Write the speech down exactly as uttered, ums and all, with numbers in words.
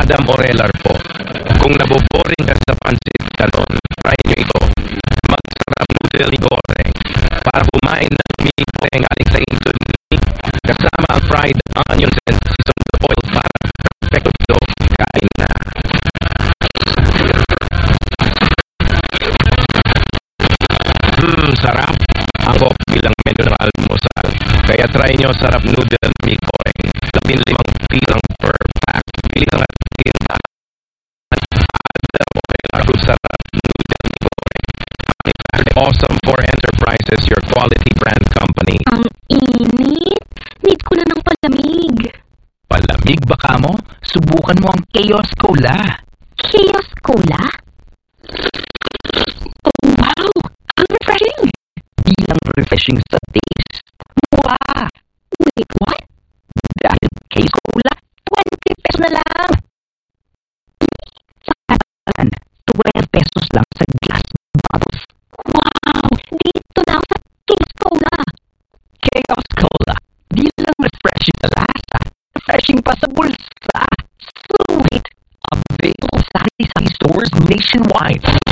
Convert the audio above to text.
Madam Orelar po. Kung naboboring ka sa pansit canton, try nyo ito. Magsarap noodle goreng. Para kumain ng meat goreng galing sa Indomie, kasama ang fried onions and seasoned oil para perfecto. Kain na. Hmm, sarap. Angkop bilang menu ng almusal. Kaya try nyo sarap noodle meat goreng. Labing limang pirang per pack. Bili ng tinda. Ada Orelar sarap noodle meat goreng. Awesome for enterprises, your quality brand company. Ang init. Need ko na ng palamig. Palamig ba ka mo? Subukan mo ang Chaos Cola. Chaos Cola? Oh, wow! Ang refreshing! Di lang refreshing sa taste. Wow! Wait, what? Dahil Chaos Cola, twenty pesos na lang. Sa katalan, twelve pesos lang sa glass bottles. Wow! Dito na ako sa Chaos Cola. Chaos Cola, di lang refreshing sa lasa, refreshing pa sa bulsa. Sweet! Available sa sari-sari stores nationwide.